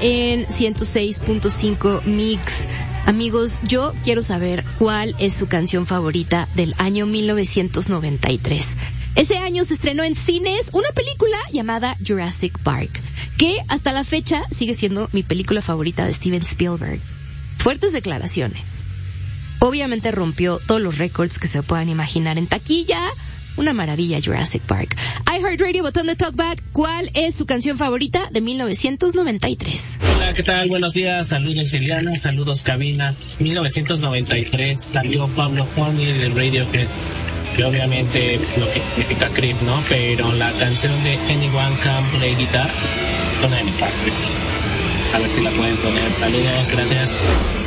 en 106.5 Mix. Amigos, yo quiero saber cuál es su canción favorita del año 1993. Ese año se estrenó en cines una película llamada Jurassic Park, que hasta la fecha sigue siendo mi película favorita de Steven Spielberg. Fuertes declaraciones. Obviamente rompió todos los récords que se puedan imaginar en taquilla. Una maravilla Jurassic Park. iHeartRadio, botón de Talkback. ¿Cuál es su canción favorita de 1993? Hola, ¿qué tal? Buenos días. Saludos, Eliana. Saludos, cabina. 1993 salió Pablo Honey de Radiohead, que obviamente lo que significa Creep, ¿no? Pero la canción de Anyone Can Play Guitar, una de mis favoritas. A ver si la pueden poner. Saludos, gracias.